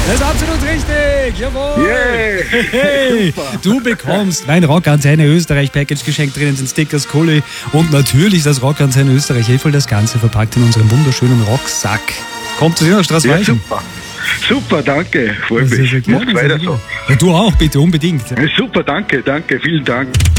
Das ist absolut richtig. Jawohl. Yeah. Hey, du bekommst mein Rockantenne Österreich Package geschenkt. Drinnen sind Stickers, Kuli und natürlich das Rockantenne Österreich Heferl. Das Ganze verpackt in unserem wunderschönen Rocksack. Kommt zu dir nach Straßweichen. Ja, super, danke. Freut mich. Macht's weiter so. Ja, du auch, bitte, unbedingt. Ja, super, danke, vielen Dank.